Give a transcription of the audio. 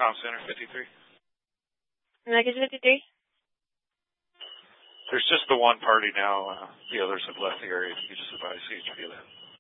Comm Center 53. Message 53. There's just the one party now. The others have left the area. If you could just advise CHP of that.